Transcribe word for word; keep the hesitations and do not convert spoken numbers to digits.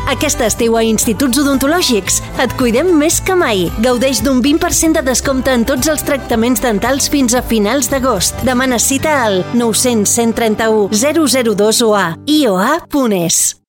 Aquest estiu a Instituts Odontològics et cuidem més que mai. Gaudeix d'un vint per cent de descompte en tots els tractaments dentals fins a finals d'agost. Demana cita al nou cents, cent trenta-u, zero zero dos o a i o a punt es.